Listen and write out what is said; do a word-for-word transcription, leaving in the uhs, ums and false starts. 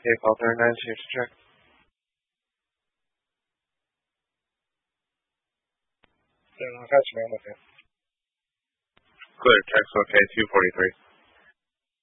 Okay, call thirty-nine, change to check. 对，我开始没问题。 Clear, check's okay, two forty-three.